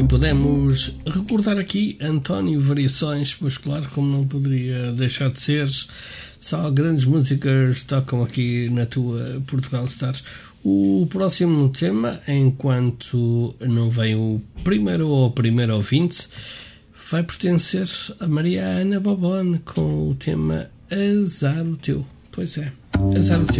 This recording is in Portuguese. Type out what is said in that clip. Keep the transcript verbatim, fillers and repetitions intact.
E podemos recordar aqui António Variações, pois claro, como não poderia deixar de ser, só grandes músicas tocam aqui na tua Portugal Stars. O próximo tema, enquanto não vem o primeiro ou primeiro ouvinte, vai pertencer a Maria Ana Bobone com o tema Azar o Teu. Pois é, Azar o Teu.